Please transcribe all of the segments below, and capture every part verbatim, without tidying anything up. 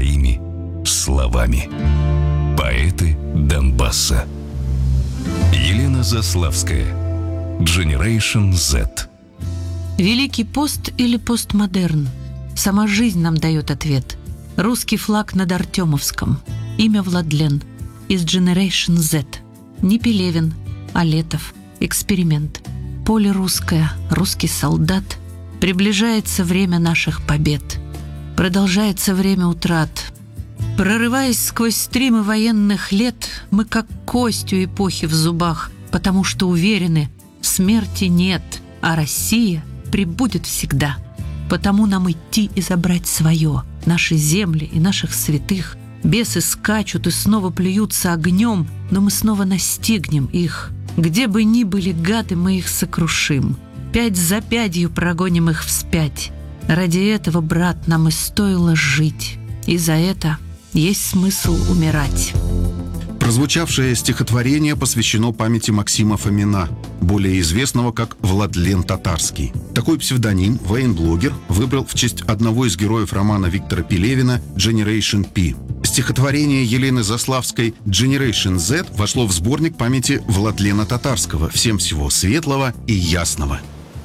своими словами. Поэты Донбасса. Елена Заславская. Generation Z. Великий пост или постмодерн? Сама жизнь нам дает ответ. Русский флаг над Артемовском. Имя Владлен. Из Generation Z. Не Пелевин, а Летов. Эксперимент. Поле русское, русский солдат. Приближается время наших побед. Продолжается время утрат. Прорываясь сквозь стримы военных лет, мы как кость у эпохи в зубах, потому что уверены, смерти нет, а Россия пребудет всегда. Потому нам идти и забрать свое, наши земли и наших святых. Бесы скачут и снова плюются огнем, но мы снова настигнем их. Где бы ни были гады, мы их сокрушим. Пять за пятью прогоним их вспять. Ради этого, брат, нам и стоило жить. И за это есть смысл умирать. Прозвучавшее стихотворение посвящено памяти Максима Фомина, более известного как Владлен Татарский. Такой псевдоним военблогер выбрал в честь одного из героев романа Виктора Пелевина «Generation P». Стихотворение Елены Заславской «Generation Z» вошло в сборник памяти Владлена Татарского. Всем всего светлого и ясного.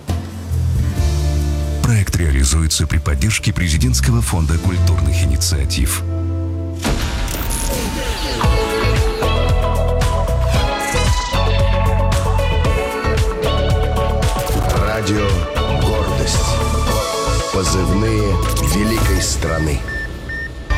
Проект реализуется при поддержке Президентского фонда культурных инициатив. Радио «Гордость». Позывные великой страны.